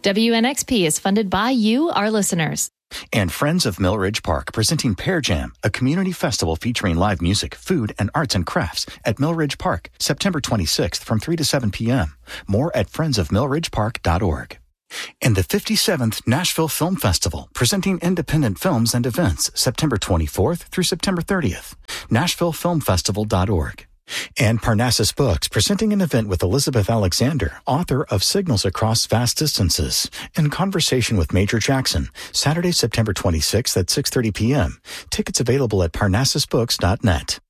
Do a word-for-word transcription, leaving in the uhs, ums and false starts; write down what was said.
W N X P is funded by you, our listeners. And Friends of Mill Ridge Park presenting Pear Jam, a community festival featuring live music, food, and arts and crafts at Mill Ridge Park, September twenty-sixth from three to seven p.m. More at friends of mill ridge park dot org. And the fifty-seventh Nashville Film Festival, presenting independent films and events, September twenty-fourth through September thirtieth. nashville film festival dot org. And Parnassus Books, presenting an event with Elizabeth Alexander, author of Signals Across Vast Distances, in conversation with Major Jackson, Saturday, September twenty-sixth at six thirty p.m. Tickets available at parnassus books dot net.